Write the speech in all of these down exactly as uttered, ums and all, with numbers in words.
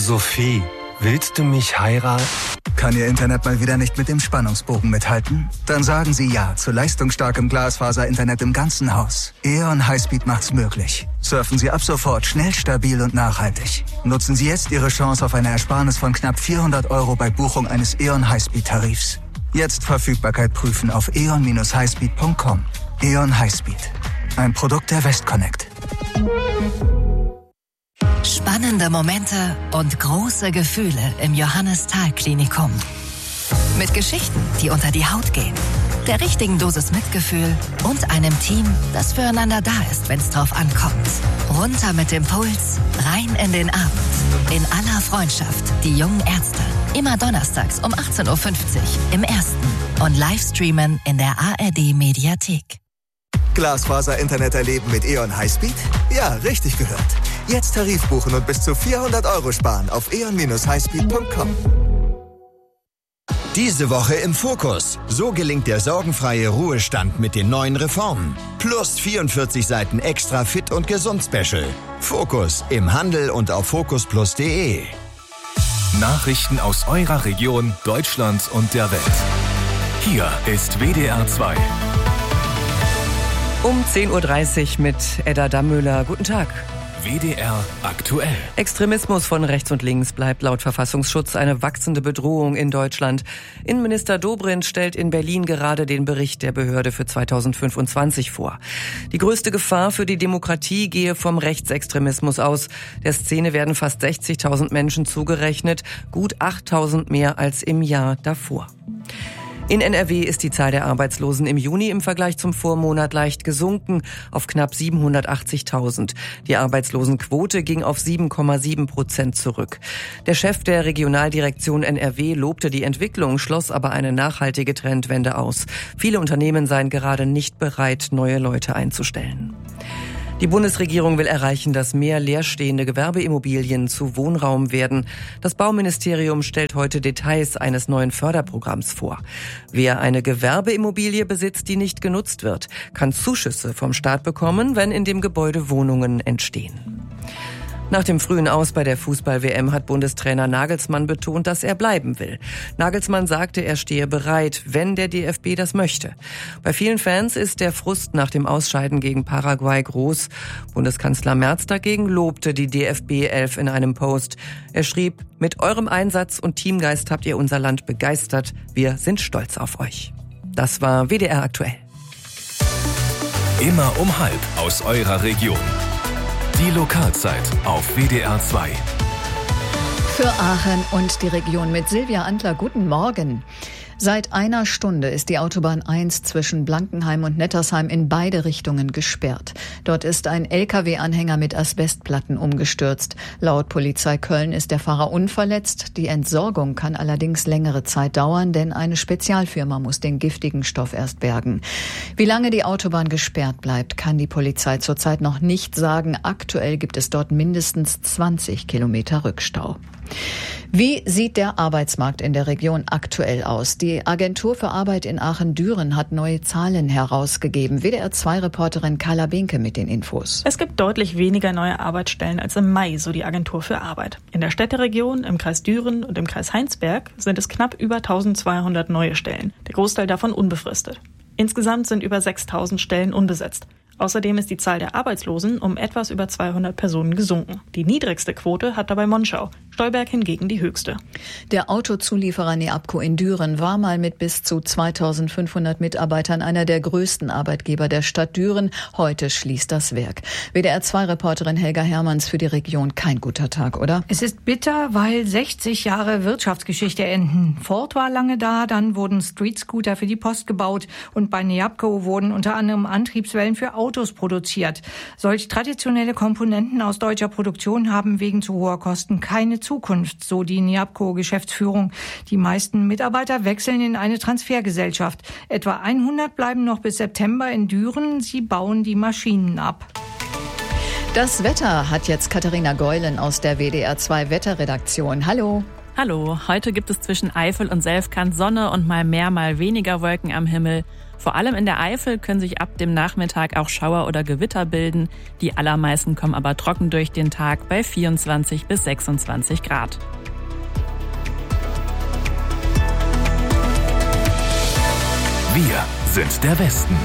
Sophie, willst du mich heiraten? Kann Ihr Internet mal wieder nicht mit dem Spannungsbogen mithalten? Dann sagen Sie ja zu leistungsstarkem Glasfaser-Internet im ganzen Haus. E O N Highspeed macht's möglich. Surfen Sie ab sofort schnell, stabil und nachhaltig. Nutzen Sie jetzt Ihre Chance auf eine Ersparnis von knapp vierhundert Euro bei Buchung eines E O N Highspeed-Tarifs. Jetzt Verfügbarkeit prüfen auf e o n dash highspeed punkt com. E O N Highspeed. Ein Produkt der Westconnect. Spannende Momente und große Gefühle im Johannes-Thal-Klinikum. Mit Geschichten, die unter die Haut gehen, der richtigen Dosis Mitgefühl und einem Team, das füreinander da ist, wenn es drauf ankommt. Runter mit dem Puls, rein in den Abend. In aller Freundschaft, die jungen Ärzte. Immer donnerstags um achtzehn Uhr fünfzig im Ersten und Livestreamen in der A R D-Mediathek. Glasfaser-Internet erleben mit E O N Highspeed? Ja, richtig gehört. Jetzt Tarif buchen und bis zu vierhundert Euro sparen auf e o n dash highspeed punkt com. Diese Woche im Fokus. So gelingt der sorgenfreie Ruhestand mit den neuen Reformen. Plus vierundvierzig Seiten extra Fit und Gesund Special. Fokus im Handel und auf fokus plus punkt de. Nachrichten aus eurer Region, Deutschland und der Welt. Hier ist W D R zwei. Um zehn Uhr dreißig mit Edda Dammöhler. Guten Tag. W D R aktuell. Extremismus von rechts und links bleibt laut Verfassungsschutz eine wachsende Bedrohung in Deutschland. Innenminister Dobrindt stellt in Berlin gerade den Bericht der Behörde für zweitausendfünfundzwanzig vor. Die größte Gefahr für die Demokratie gehe vom Rechtsextremismus aus. Der Szene werden fast sechzigtausend Menschen zugerechnet, gut achttausend mehr als im Jahr davor. In N R W ist die Zahl der Arbeitslosen im Juni im Vergleich zum Vormonat leicht gesunken auf knapp siebenhundertachtzigtausend. Die Arbeitslosenquote ging auf sieben Komma sieben Prozent zurück. Der Chef der Regionaldirektion N R W lobte die Entwicklung, schloss aber eine nachhaltige Trendwende aus. Viele Unternehmen seien gerade nicht bereit, neue Leute einzustellen. Die Bundesregierung will erreichen, dass mehr leerstehende Gewerbeimmobilien zu Wohnraum werden. Das Bauministerium stellt heute Details eines neuen Förderprogramms vor. Wer eine Gewerbeimmobilie besitzt, die nicht genutzt wird, kann Zuschüsse vom Staat bekommen, wenn in dem Gebäude Wohnungen entstehen. Nach dem frühen Aus bei der Fußball-W M hat Bundestrainer Nagelsmann betont, dass er bleiben will. Nagelsmann sagte, er stehe bereit, wenn der D F B das möchte. Bei vielen Fans ist der Frust nach dem Ausscheiden gegen Paraguay groß. Bundeskanzler Merz dagegen lobte die D F B elf in einem Post. Er schrieb, mit eurem Einsatz und Teamgeist habt ihr unser Land begeistert. Wir sind stolz auf euch. Das war W D R aktuell. Immer um halb aus eurer Region. Die Lokalzeit auf W D R zwei. Für Aachen und die Region mit Silvia Antler. Guten Morgen. Seit einer Stunde ist die Autobahn eins zwischen Blankenheim und Nettersheim in beide Richtungen gesperrt. Dort ist ein L K W-Anhänger mit Asbestplatten umgestürzt. Laut Polizei Köln ist der Fahrer unverletzt. Die Entsorgung kann allerdings längere Zeit dauern, denn eine Spezialfirma muss den giftigen Stoff erst bergen. Wie lange die Autobahn gesperrt bleibt, kann die Polizei zurzeit noch nicht sagen. Aktuell gibt es dort mindestens zwanzig Kilometer Rückstau. Wie sieht der Arbeitsmarkt in der Region aktuell aus? Die Agentur für Arbeit in Aachen-Düren hat neue Zahlen herausgegeben. W D R zwei Reporterin Carla Binke mit den Infos. Es gibt deutlich weniger neue Arbeitsstellen als im Mai, so die Agentur für Arbeit. In der Städteregion, im Kreis Düren und im Kreis Heinsberg sind es knapp über eintausendzweihundert neue Stellen. Der Großteil davon unbefristet. Insgesamt sind über sechstausend Stellen unbesetzt. Außerdem ist die Zahl der Arbeitslosen um etwas über zweihundert Personen gesunken. Die niedrigste Quote hat dabei Monschau, Stolberg hingegen die höchste. Der Autozulieferer Neabco in Düren war mal mit bis zu zweitausendfünfhundert Mitarbeitern einer der größten Arbeitgeber der Stadt Düren. Heute schließt das Werk. W D R zwei Reporterin Helga Hermanns für die Region. Kein guter Tag, oder? Es ist bitter, weil sechzig Jahre Wirtschaftsgeschichte enden. Ford war lange da, dann wurden Street-Scooter für die Post gebaut und bei Neabco wurden unter anderem Antriebswellen für Autos produziert. Solch traditionelle Komponenten aus deutscher Produktion haben wegen zu hoher Kosten keine Zukunft, so die Neabco-Geschäftsführung. Die meisten Mitarbeiter wechseln in eine Transfergesellschaft. Etwa hundert bleiben noch bis September in Düren. Sie bauen die Maschinen ab. Das Wetter hat jetzt Katharina Geulen aus der W D R zwei Wetterredaktion. Hallo. Hallo, heute gibt es zwischen Eifel und Selfkant Sonne und mal mehr, mal weniger Wolken am Himmel. Vor allem in der Eifel können sich ab dem Nachmittag auch Schauer oder Gewitter bilden. Die allermeisten kommen aber trocken durch den Tag bei vierundzwanzig bis sechsundzwanzig Grad. Wir sind der Westen.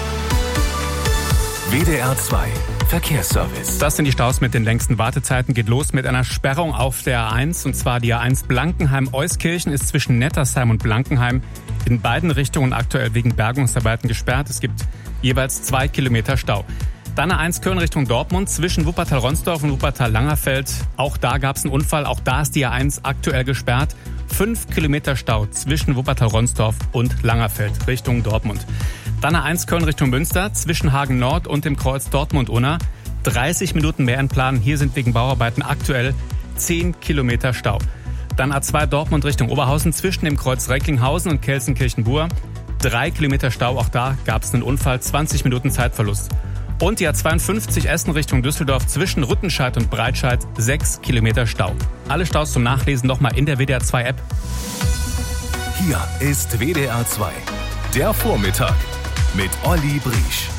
W D R zwei Verkehrsservice. Das sind die Staus mit den längsten Wartezeiten. Geht los mit einer Sperrung auf der A eins. Und zwar die A eins Blankenheim-Euskirchen ist zwischen Nettersheim und Blankenheim in beiden Richtungen aktuell wegen Bergungsarbeiten gesperrt. Es gibt jeweils zwei Kilometer Stau. Dann A eins Köln Richtung Dortmund zwischen Wuppertal-Ronsdorf und Wuppertal-Langerfeld. Auch da gab es einen Unfall. Auch da ist die A eins aktuell gesperrt. Fünf Kilometer Stau zwischen Wuppertal-Ronsdorf und Langerfeld Richtung Dortmund. Dann A eins Köln Richtung Münster zwischen Hagen Nord und dem Kreuz Dortmund-Unna. dreißig Minuten mehr in Plan. Hier sind wegen Bauarbeiten aktuell zehn Kilometer Stau. Dann A zwei Dortmund Richtung Oberhausen zwischen dem Kreuz Recklinghausen und Kelsenkirchen-Bur. drei Kilometer Stau. Auch da gab es einen Unfall. zwanzig Minuten Zeitverlust. Und die A zweiundfünfzig Essen Richtung Düsseldorf zwischen Rüttenscheid und Breitscheid. sechs Kilometer Stau. Alle Staus zum Nachlesen nochmal in der W D R zwei App. Hier ist W D R zwei. Der Vormittag mit Olli Briesch.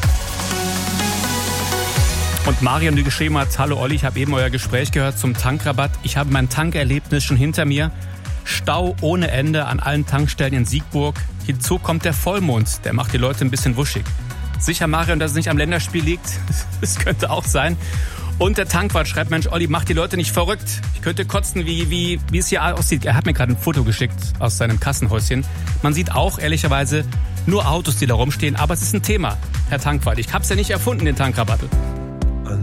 Und Mariam, die geschrieben hat, hallo Olli, ich habe eben euer Gespräch gehört zum Tankrabatt. Ich habe mein Tankerlebnis schon hinter mir. Stau ohne Ende an allen Tankstellen in Siegburg. Hinzu kommt der Vollmond, der macht die Leute ein bisschen wuschig. Sicher, Mariam, dass es nicht am Länderspiel liegt? Das könnte auch sein. Und der Tankwart schreibt, Mensch, Olli, mach die Leute nicht verrückt. Ich könnte kotzen, wie, wie, wie es hier aussieht. Er hat mir gerade ein Foto geschickt aus seinem Kassenhäuschen. Man sieht auch, ehrlicherweise, nur Autos, die da rumstehen. Aber es ist ein Thema, Herr Tankwart. Ich hab's ja nicht erfunden, den Tankrabatt.